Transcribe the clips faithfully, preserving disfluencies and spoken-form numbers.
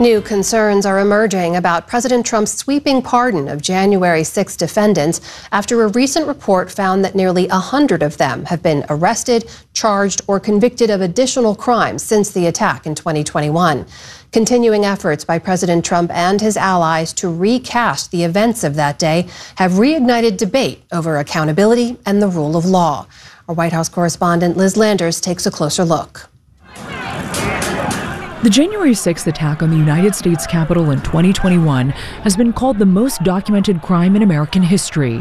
New concerns are emerging about President Trump's sweeping pardon of January sixth defendants after a recent report found that nearly one hundred of them have been arrested, charged, or convicted of additional crimes since the attack in twenty twenty-one. Continuing efforts by President Trump and his allies to recast the events of that day have reignited debate over accountability and the rule of law. Our White House correspondent Liz Landers takes a closer look. The January sixth attack on the United States Capitol in twenty twenty-one has been called the most documented crime in American history.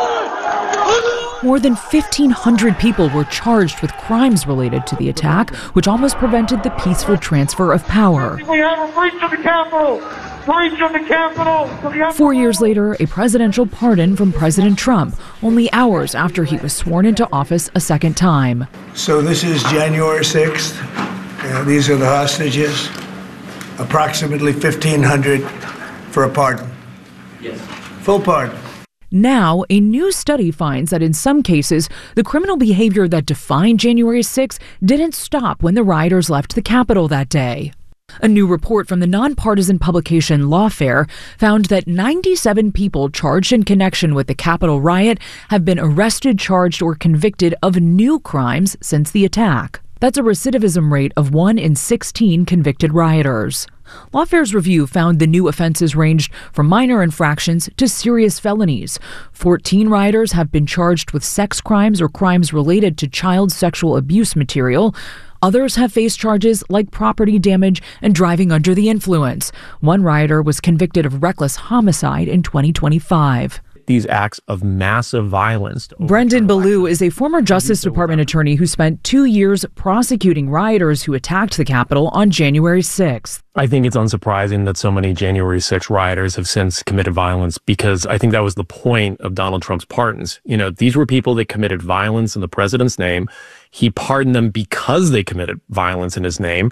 More than fifteen hundred people were charged with crimes related to the attack, which almost prevented the peaceful transfer of power. We have a breach of the Capitol! Breach of the Capitol! Four years later, a presidential pardon from President Trump, only hours after he was sworn into office a second time. So this is January sixth. Uh, these are the hostages, approximately fifteen hundred for a pardon. Yes. Full pardon. Now, a new study finds that in some cases, the criminal behavior that defined January sixth didn't stop when the rioters left the Capitol that day. A new report from the nonpartisan publication Lawfare found that ninety-seven people charged in connection with the Capitol riot have been arrested, charged, or convicted of new crimes since the attack. That's a recidivism rate of one in sixteen convicted rioters. Lawfare's review found the new offenses ranged from minor infractions to serious felonies. fourteen rioters have been charged with sex crimes or crimes related to child sexual abuse material. Others have faced charges like property damage and driving under the influence. One rioter was convicted of reckless homicide in twenty twenty-five. These acts of massive violence. Brendan Ballou is a former Justice Department attorney who spent two years prosecuting rioters who attacked the Capitol on January sixth. I think it's unsurprising that so many January sixth rioters have since committed violence, because I think that was the point of Donald Trump's pardons. You know, these were people that committed violence in the president's name. He pardoned them because they committed violence in his name.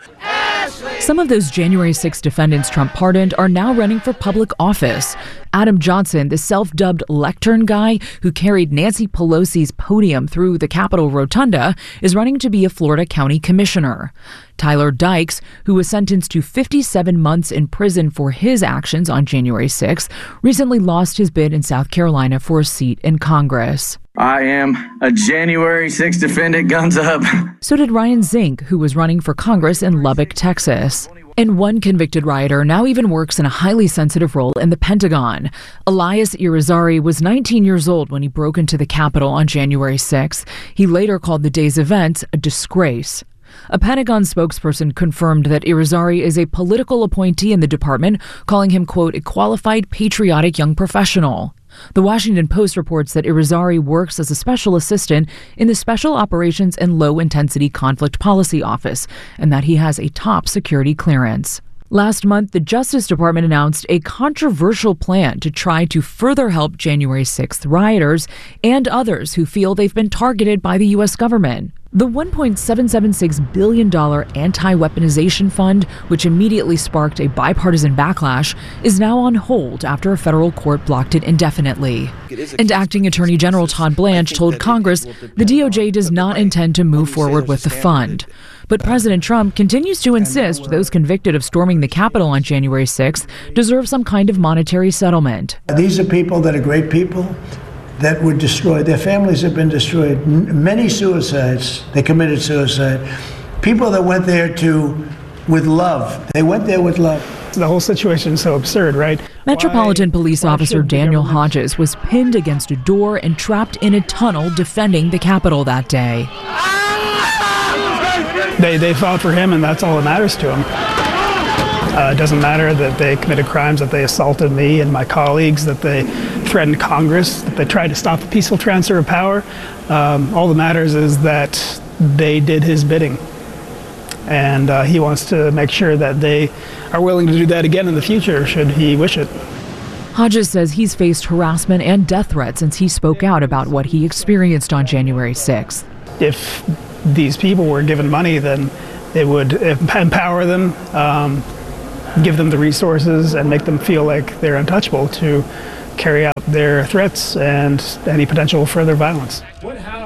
Some of those January sixth defendants Trump pardoned are now running for public office. Adam Johnson, the self-dubbed lectern guy who carried Nancy Pelosi's podium through the Capitol Rotunda, is running to be a Florida county commissioner. Tyler Dykes, who was sentenced to fifty-seven months in prison for his actions on January sixth, recently lost his bid in South Carolina for a seat in Congress. I am a January sixth defendant, guns up. So did Ryan Zink, who was running for Congress in Lubbock, Texas. And one convicted rioter now even works in a highly sensitive role in the Pentagon. Elias Irizarry was nineteen years old when he broke into the Capitol on January sixth. He later called the day's events a disgrace. A Pentagon spokesperson confirmed that Irizarry is a political appointee in the department, calling him, quote, a qualified, patriotic young professional. The Washington Post reports that Irizarry works as a special assistant in the Special Operations and Low-Intensity Conflict Policy Office, and that he has a top security clearance. Last month, the Justice Department announced a controversial plan to try to further help January sixth rioters and others who feel they've been targeted by the U S government. The one point seven seven six billion dollars anti-weaponization fund, which immediately sparked a bipartisan backlash, is now on hold after a federal court blocked it indefinitely. And Acting Attorney General Todd Blanche told Congress the D O J does not intend to move forward with the fund. But President Trump continues to insist those convicted of storming the Capitol on January sixth deserve some kind of monetary settlement. These are people that are great people that were destroyed. Their families have been destroyed. N- many suicides. They committed suicide. People that went there to, with love. They went there with love. The whole situation is so absurd, right? Metropolitan why, Police why Officer Daniel Hodges was pinned against a door and trapped in a tunnel defending the Capitol that day. They, they fought for him, and that's all that matters to him. Uh, it doesn't matter that they committed crimes, that they assaulted me and my colleagues, that they threatened Congress, that they tried to stop the peaceful transfer of power. Um, all that matters is that they did his bidding. And uh, he wants to make sure that they are willing to do that again in the future, should he wish it. Hodges says he's faced harassment and death threats since he spoke out about what he experienced on January sixth. If these people were given money, then it would empower them, um, give them the resources, and make them feel like they're untouchable to carry out their threats and any potential further violence.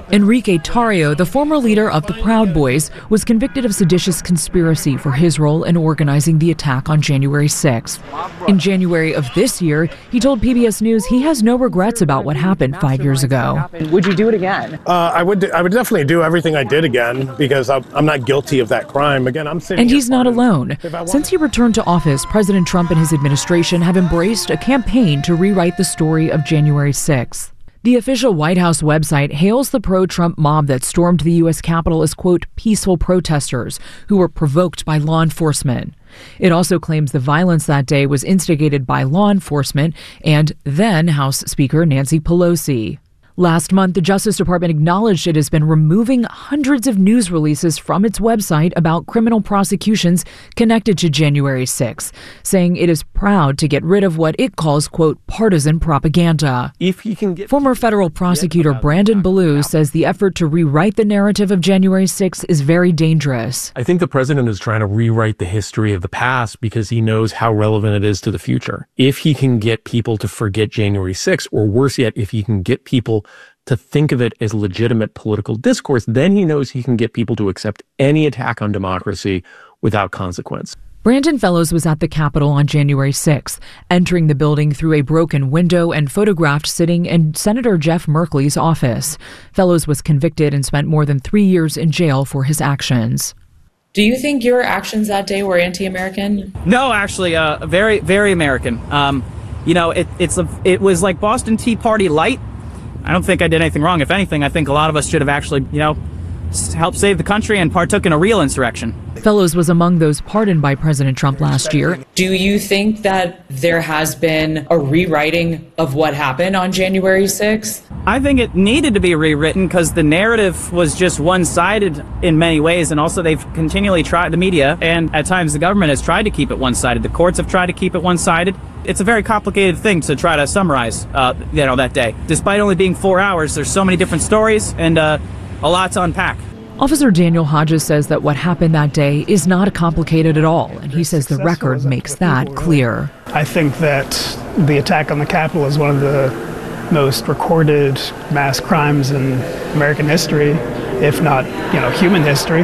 Enrique Tarrio, the former leader of the Proud Boys, was convicted of seditious conspiracy for his role in organizing the attack on January sixth. In January of this year, he told P B S News he has no regrets about what happened five years ago. Would you do it again? Uh, I would I would definitely do everything I did again, because I'm, I'm not guilty of that crime. Again, I'm sitting And he's not alone. Want- Since he returned to office, President Trump and his administration have embraced a campaign to rewrite the story of January sixth. The official White House website hails the pro-Trump mob that stormed the U S Capitol as, quote, peaceful protesters who were provoked by law enforcement. It also claims the violence that day was instigated by law enforcement and then House Speaker Nancy Pelosi. Last month, the Justice Department acknowledged it has been removing hundreds of news releases from its website about criminal prosecutions connected to January sixth, saying it is proud to get rid of what it calls, quote, partisan propaganda. If he can get Former federal prosecutor Brandon Ballou says the effort to rewrite the narrative of January sixth is very dangerous. I think the president is trying to rewrite the history of the past because he knows how relevant it is to the future. If he can get people to forget January sixth, or worse yet, if he can get people to think of it as legitimate political discourse, then he knows he can get people to accept any attack on democracy without consequence. Brandon Fellows was at the Capitol on January sixth, entering the building through a broken window and photographed sitting in Senator Jeff Merkley's office. Fellows was convicted and spent more than three years in jail for his actions. Do you think your actions that day were anti-American? No, actually, uh, very, very American. Um, you know, it, it's a, it was like Boston Tea Party light. I don't think I did anything wrong. If anything, I think a lot of us should have actually, you know, helped save the country and partook in a real insurrection. Fellows was among those pardoned by President Trump last year. Do you think that there has been a rewriting of what happened on January sixth? I think it needed to be rewritten because the narrative was just one-sided in many ways, and also they've continually tried, the media and at times the government has tried to keep it one-sided. The courts have tried to keep it one-sided. It's a very complicated thing to try to summarize, uh, you know, that day. Despite only being four hours, there's so many different stories and uh, a lot to unpack. Officer Daniel Hodges says that what happened that day is not complicated at all, and he says the record makes that clear. I think that the attack on the Capitol is one of the most recorded mass crimes in American history, if not, you know, human history.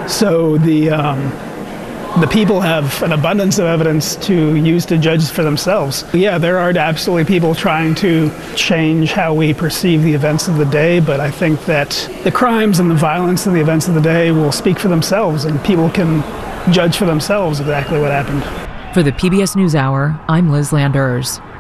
So the um, the people have an abundance of evidence to use to judge for themselves. Yeah, there are absolutely people trying to change how we perceive the events of the day, but I think that the crimes and the violence of the events of the day will speak for themselves, and people can judge for themselves exactly what happened. For the P B S NewsHour, I'm Liz Landers.